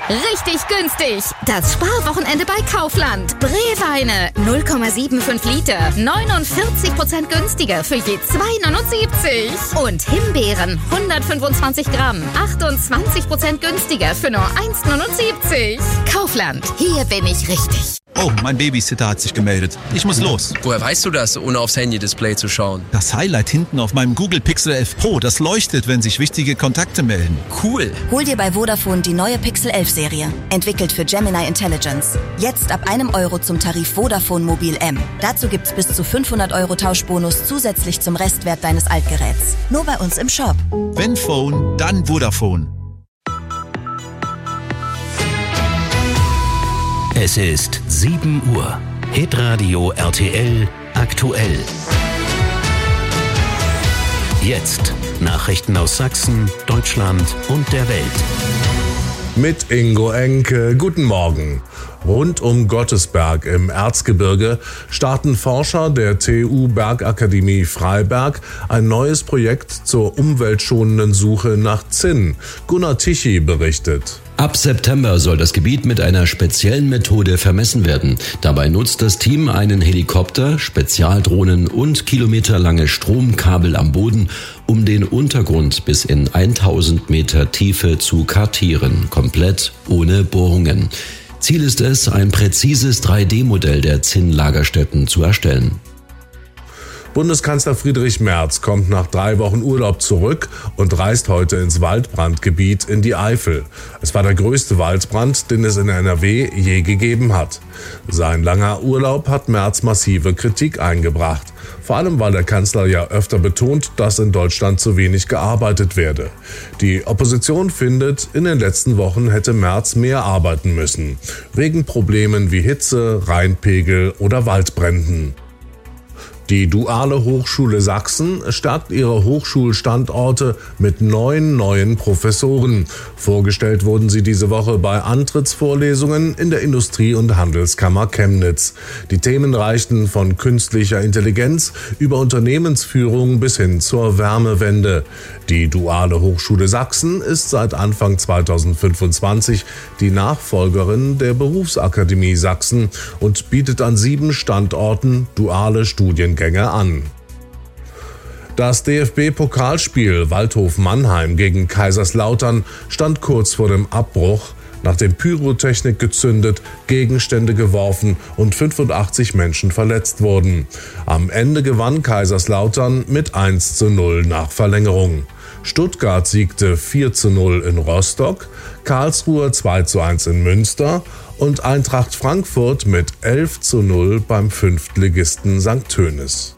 Richtig günstig. Das Sparwochenende bei Kaufland. Brewweine 0,75 Liter. 49% günstiger für je 2,79. Und Himbeeren 125 Gramm. 28% günstiger für nur 1,79. Kaufland. Hier bin ich richtig. Oh, mein Babysitter hat sich gemeldet. Ich muss los. Woher weißt du das, ohne aufs Handy-Display zu schauen? Das Highlight hinten auf meinem Google Pixel 11 Pro, das leuchtet, wenn sich wichtige Kontakte melden. Cool. Hol dir bei Vodafone die neue Pixel 11 Serie. Entwickelt für Gemini Intelligence. Jetzt ab €1 zum Tarif Vodafone Mobil M. Dazu gibt's bis zu 500 € Tauschbonus zusätzlich zum Restwert deines Altgeräts. Nur bei uns im Shop. Wenn Phone, dann Vodafone. Es ist 7 Uhr. Hitradio RTL aktuell. Jetzt Nachrichten aus Sachsen, Deutschland und der Welt. Mit Ingo Enke, guten Morgen. Rund um Gottesberg im Erzgebirge starten Forscher der TU Bergakademie Freiberg ein neues Projekt zur umweltschonenden Suche nach Zinn. Gunnar Tichy berichtet. Ab September soll das Gebiet mit einer speziellen Methode vermessen werden. Dabei nutzt das Team einen Helikopter, Spezialdrohnen und kilometerlange Stromkabel am Boden, um den Untergrund bis in 1000 Meter Tiefe zu kartieren, komplett ohne Bohrungen. Ziel ist es, ein präzises 3D-Modell der Zinnlagerstätten zu erstellen. Bundeskanzler Friedrich Merz kommt nach 3 Wochen Urlaub zurück und reist heute ins Waldbrandgebiet in die Eifel. Es war der größte Waldbrand, den es in NRW je gegeben hat. Sein langer Urlaub hat Merz massive Kritik eingebracht. Vor allem, weil der Kanzler ja öfter betont, dass in Deutschland zu wenig gearbeitet werde. Die Opposition findet, in den letzten Wochen hätte Merz mehr arbeiten müssen. Wegen Problemen wie Hitze, Rheinpegel oder Waldbränden. Die Duale Hochschule Sachsen stärkt ihre Hochschulstandorte mit 9 neuen Professoren. Vorgestellt wurden sie diese Woche bei Antrittsvorlesungen in der Industrie- und Handelskammer Chemnitz. Die Themen reichten von künstlicher Intelligenz über Unternehmensführung bis hin zur Wärmewende. Die Duale Hochschule Sachsen ist seit Anfang 2025 die Nachfolgerin der Berufsakademie Sachsen und bietet an 7 Standorten duale Studiengänge an. Das DFB-Pokalspiel Waldhof Mannheim gegen Kaiserslautern stand kurz vor dem Abbruch, nachdem Pyrotechnik gezündet, Gegenstände geworfen und 85 Menschen verletzt wurden. Am Ende gewann Kaiserslautern mit 1:0 nach Verlängerung. Stuttgart siegte 4:0 in Rostock, Karlsruhe 2:1 in Münster und Eintracht Frankfurt mit 11:0 beim Fünftligisten St. Tönis.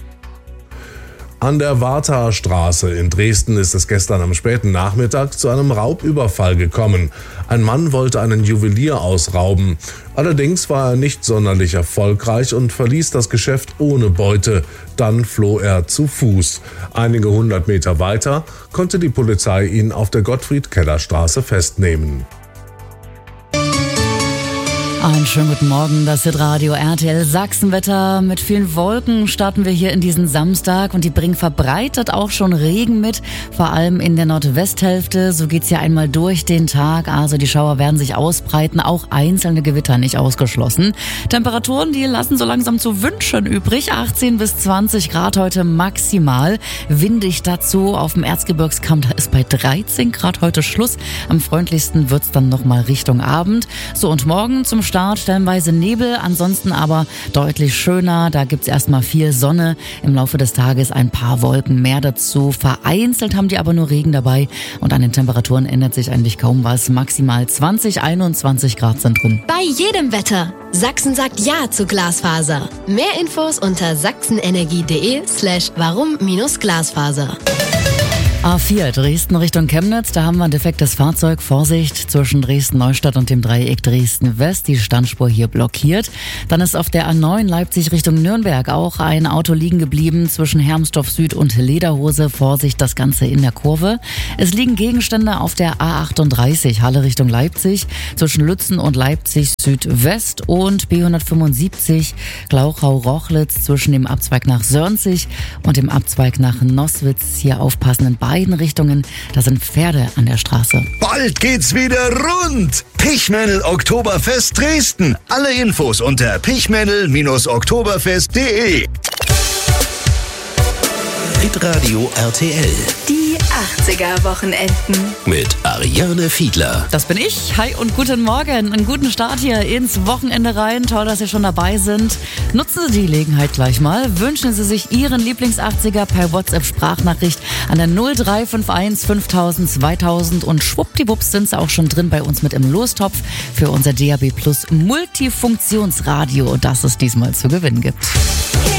An der Warthaer Straße in Dresden ist es gestern am späten Nachmittag zu einem Raubüberfall gekommen. Ein Mann wollte einen Juwelier ausrauben. Allerdings war er nicht sonderlich erfolgreich und verließ das Geschäft ohne Beute. Dann floh er zu Fuß. Einige 100 Meter weiter konnte die Polizei ihn auf der Gottfried-Keller-Straße festnehmen. Einen schönen guten Morgen, das Hitradio RTL Sachsenwetter. Mit vielen Wolken starten wir hier in diesen Samstag und die bringen verbreitet auch schon Regen mit, vor allem in der Nordwesthälfte. So geht's ja einmal durch den Tag, also die Schauer werden sich ausbreiten, auch einzelne Gewitter nicht ausgeschlossen. Temperaturen, die lassen so langsam zu wünschen übrig, 18 bis 20 Grad heute maximal. Windig dazu auf dem Erzgebirgskamm, da ist bei 13 Grad heute Schluss. Am freundlichsten wird's dann nochmal Richtung Abend. So, und morgen zum Start stellenweise Nebel, ansonsten aber deutlich schöner. Da gibt's erstmal viel Sonne, im Laufe des Tages ein paar Wolken mehr dazu. Vereinzelt haben die aber nur Regen dabei und an den Temperaturen ändert sich eigentlich kaum was. Maximal 20, 21 Grad sind drin. Bei jedem Wetter. Sachsen sagt Ja zu Glasfaser. Mehr Infos unter sachsenenergie.de/warum-Glasfaser. A4 Dresden Richtung Chemnitz, da haben wir ein defektes Fahrzeug. Vorsicht zwischen Dresden-Neustadt und dem Dreieck Dresden-West, die Standspur hier blockiert. Dann ist auf der A9 Leipzig Richtung Nürnberg auch ein Auto liegen geblieben zwischen Hermsdorf Süd und Lederhose. Vorsicht, das Ganze in der Kurve. Es liegen Gegenstände auf der A38 Halle Richtung Leipzig zwischen Lützen und Leipzig Südwest und B175 Glauchau-Rochlitz zwischen dem Abzweig nach Sörnzig und dem Abzweig nach Nosswitz. Hier aufpassen, in beiden beiden Richtungen. Da sind Pferde an der Straße. Bald geht's wieder rund. Pichmännel Oktoberfest Dresden. Alle Infos unter pichmännel-oktoberfest.de. Hitradio RTL. Die 80er-Wochenenden. Mit Ariane Fiedler. Das bin ich. Hi und guten Morgen. Einen guten Start hier ins Wochenende rein. Toll, dass Sie schon dabei sind. Nutzen Sie die Gelegenheit gleich mal. Wünschen Sie sich Ihren Lieblings-80er per WhatsApp-Sprachnachricht an der 0351 5000 2000 und schwuppdiwupps sind Sie auch schon drin bei uns mit im Lostopf für unser DAB Plus Multifunktionsradio, das es diesmal zu gewinnen gibt.